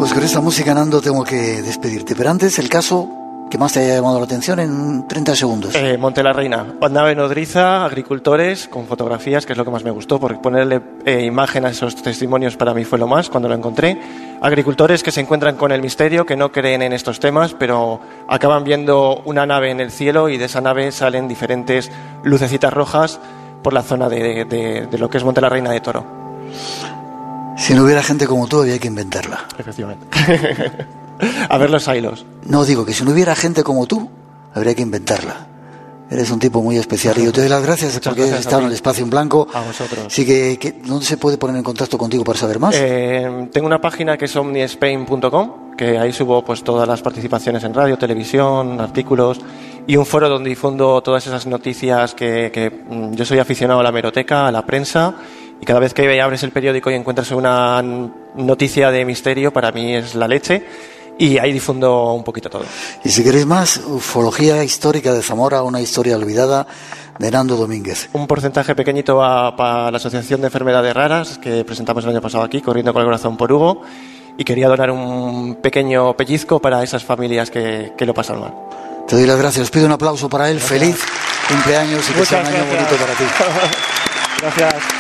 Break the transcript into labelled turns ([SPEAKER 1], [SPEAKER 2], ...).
[SPEAKER 1] Pues con esta música, Nando, tengo que despedirte. Pero antes, el caso que más te haya llamado la atención en 30 segundos.
[SPEAKER 2] Monte la Reina, nave nodriza, agricultores, con fotografías, que es lo que más me gustó, porque ponerle imagen a esos testimonios para mí fue lo más cuando lo encontré. Agricultores que se encuentran con el misterio, que no creen en estos temas, pero acaban viendo una nave en el cielo y de esa nave salen diferentes lucecitas rojas por la zona de lo que es Monte la Reina de Toro.
[SPEAKER 1] Si no hubiera gente como tú, había que inventarla.
[SPEAKER 2] Efectivamente. A ver los hilos.
[SPEAKER 1] No, digo que si no hubiera gente como tú, habría que inventarla. Eres un tipo muy especial y yo te doy las gracias porque has estado en el Espacio en Blanco.
[SPEAKER 2] A vosotros.
[SPEAKER 1] Así que ¿dónde se puede poner en contacto contigo para saber más?
[SPEAKER 2] Tengo una página que es omnispain.com, que ahí subo pues todas las participaciones en radio, televisión, artículos, y un foro donde difundo todas esas noticias que yo soy aficionado a la hemeroteca, a la prensa, y cada vez que abres el periódico y encuentras una noticia de misterio, para mí es la leche. Y ahí difundo un poquito todo.
[SPEAKER 1] Y si queréis más, ufología histórica de Zamora, una historia olvidada de Nando Domínguez.
[SPEAKER 2] Un porcentaje pequeñito va para la Asociación de Enfermedades Raras que presentamos el año pasado aquí, Corriendo con el Corazón por Hugo, y quería donar un pequeño pellizco para esas familias que lo pasan mal.
[SPEAKER 1] Te doy las gracias. Os pido un aplauso para él. Gracias. Feliz cumpleaños y que sea un año bonito para ti.
[SPEAKER 2] Gracias.